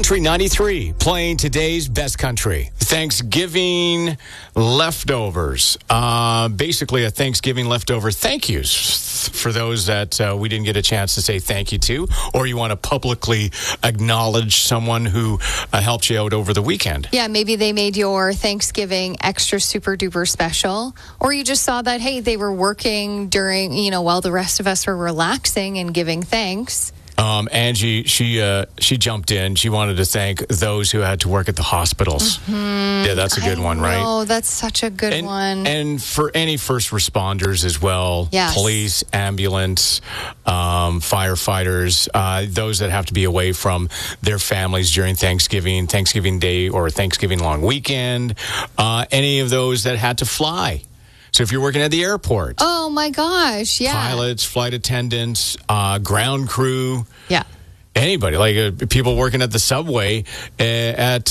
Country 93, playing today's best country. Thanksgiving leftovers. Basically, a Thanksgiving leftover thank yous for those that we didn't get a chance to say thank you to, or you want to publicly acknowledge someone who helped you out over the weekend. Yeah, maybe they made your Thanksgiving extra super duper special, or you just saw that, hey, they were working during, while the rest of us were relaxing and giving thanks. Angie, she jumped in. She wanted to thank those who had to work at the hospitals. Mm-hmm. Yeah, that's a good one, right? Oh, that's such a good one. And for any first responders as well, yes. Police, ambulance, firefighters, those that have to be away from their families during Thanksgiving Day or Thanksgiving long weekend, any of those that had to fly. So if you're working at the airport. Oh, my gosh, yeah. Pilots, flight attendants, ground crew. Yeah. Anybody, like people working at the subway, at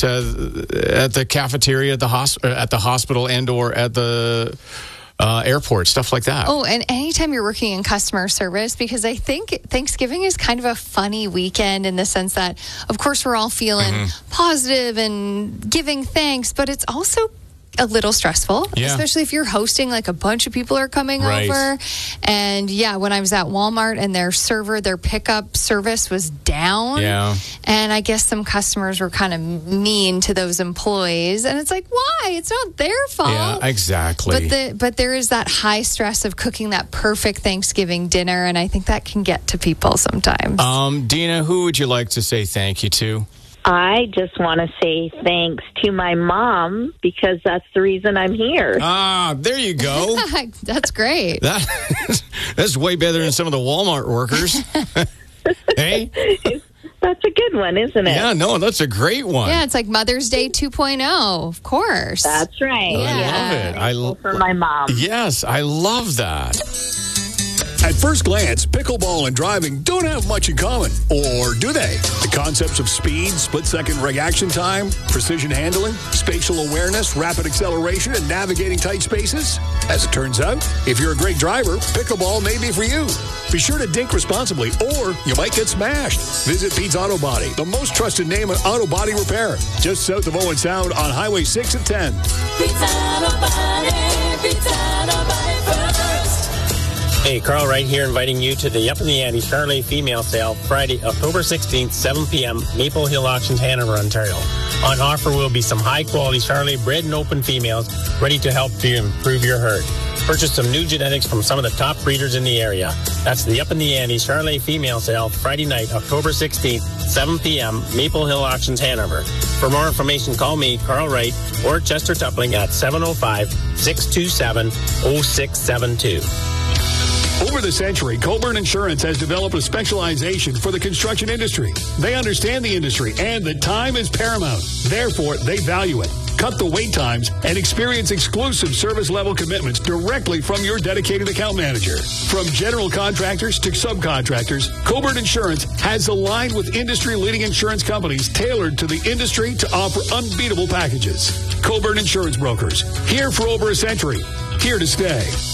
the cafeteria, at the hospital and or at the airport, stuff like that. Oh, and anytime you're working in customer service, because I think Thanksgiving is kind of a funny weekend in the sense that, of course, we're all feeling positive and giving thanks, but it's also a little stressful, especially if you're hosting, like a bunch of people are coming over. And when I was at Walmart and their pickup service was down. Yeah. And I guess some customers were kind of mean to those employees. And it's like, why? It's not their fault. Yeah, exactly. But there is that high stress of cooking that perfect Thanksgiving dinner. And I think that can get to people sometimes. Dina, who would you like to say thank you to? I just want to say thanks to my mom because that's the reason I'm here. Ah, there you go. That's great. That's way better than some of the Walmart workers. Hey? That's a good one, isn't it? Yeah, no, that's a great one. Yeah, it's like Mother's Day 2.0, of course. That's right. I love it. For my mom. Yes, I love that. At first glance, pickleball and driving don't have much in common. Or do they? The concepts of speed, split-second reaction time, precision handling, spatial awareness, rapid acceleration, and navigating tight spaces? As it turns out, if you're a great driver, pickleball may be for you. Be sure to dink responsibly, or you might get smashed. Visit Pete's Auto Body, the most trusted name in auto body repair. Just south of Owen Sound on Highway 6 and 10. Pete's Auto Body, Pete's Auto Body first. Hey, Carl Wright here, inviting you to the Up in the Ante Charolais Female Sale, Friday, October 16th, 7 p.m., Maple Hill Auctions, Hanover, Ontario. On offer will be some high-quality Charolais bred and open females ready to help you improve your herd. Purchase some new genetics from some of the top breeders in the area. That's the Up in the Ante Charolais Female Sale, Friday night, October 16th, 7 p.m., Maple Hill Auctions, Hanover. For more information, call me, Carl Wright, or Chester Tupling at 705-627-0672. Over the century, Coburn Insurance has developed a specialization for the construction industry. They understand the industry and that time is paramount. Therefore, they value it. Cut the wait times and experience exclusive service level commitments directly from your dedicated account manager. From general contractors to subcontractors, Coburn Insurance has aligned with industry-leading insurance companies tailored to the industry to offer unbeatable packages. Coburn Insurance Brokers, here for over a century, here to stay.